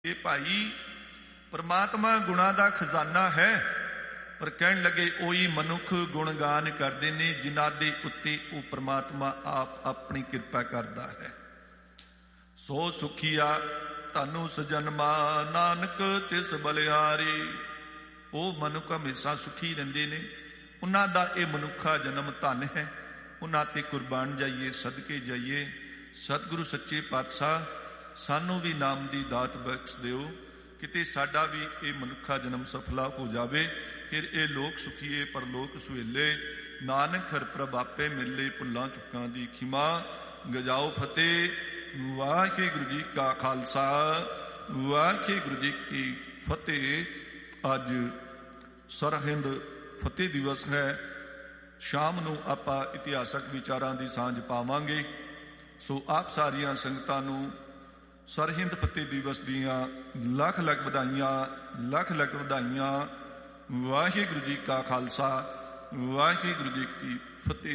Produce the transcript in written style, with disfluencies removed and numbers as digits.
ਇਹ ਭਾਈ ਪ੍ਰਮਾਤਮਾ ਗੁਣਾਂ ਦਾ ਖਜ਼ਾਨਾ ਹੈ, ਪਰ ਕਹਿਣ ਲੱਗੇ ਉਹੀ ਮਨੁੱਖ ਗੁਣਗਾਨ ਕਰਦੇ ਨੇ ਜਿਨ੍ਹਾਂ ਦੇ ਉੱਤੇ ਉਹ ਪ੍ਰਮਾਤਮਾ ਆਪ ਆਪਣੀ ਕਿਰਪਾ ਕਰਦਾ ਹੈ। ਸੋ ਸੁਖੀਆ ਧਨੁ ਸਜਨਮਾ ਨਾਨਕ ਤਿਸ ਬਲਿਹਾਰੀ। ਉਹ ਮਨੁੱਖ ਹਮੇਸ਼ਾ ਸੁਖੀ ਰਹਿੰਦੇ ਨੇ, ਉਹਨਾਂ ਦਾ ਇਹ ਮਨੁੱਖਾ ਜਨਮ ਧਨ ਹੈ। ਉਹਨਾਂ ਤੇ ਕੁਰਬਾਨ ਜਾਈਏ, ਸਦਕੇ ਜਾਈਏ। ਸਤਿਗੁਰੂ ਸੱਚੇ ਪਾਤਸ਼ਾਹ ਸਾਨੂੰ ਵੀ ਨਾਮ ਦੀ ਦਾਤ ਬਖਸ਼ ਦਿਓ, ਕਿਤੇ ਸਾਡਾ ਵੀ ਇਹ ਮਨੁੱਖਾ ਜਨਮ ਸਫਲਾ ਹੋ ਜਾਵੇ। ਫਿਰ ਇਹ ਲੋਕ ਸੁਖੀਏ ਪਰਲੋਕ ਸੁਹੇਲੇ, ਨਾਨਕ ਹਰਿ ਪ੍ਰਭ ਆਪੇ ਮਿਲੇ। ਭੁੱਲਾਂ ਚੁੱਕਾਂ ਦੀ ਖਿਮਾ, ਗਜਾਓ ਫਤਿਹ। ਵਾਹਿਗੁਰੂ ਜੀ ਕਾ ਖਾਲਸਾ, ਵਾਹਿਗੁਰੂ ਜੀ ਕੀ ਫਤਿਹ। ਅੱਜ ਸਰਹਿੰਦ ਫਤਿਹ ਦਿਵਸ ਹੈ। ਸ਼ਾਮ ਨੂੰ ਆਪਾਂ ਇਤਿਹਾਸਕ ਵਿਚਾਰਾਂ ਦੀ ਸਾਂਝ ਪਾਵਾਂਗੇ। ਸੋ ਆਪ ਸਾਰੀਆਂ ਸੰਗਤਾਂ ਨੂੰ ਸਰਹਿੰਦ ਫਤਿਹ ਦਿਵਸ ਦੀਆਂ ਲੱਖ ਲੱਖ ਵਧਾਈਆਂ, ਲੱਖ ਲੱਖ ਵਧਾਈਆਂ। ਵਾਹਿਗੁਰੂ ਜੀ ਕਾ ਖਾਲਸਾ, ਵਾਹਿਗੁਰੂ ਜੀ ਕੀ ਫਤਿਹ।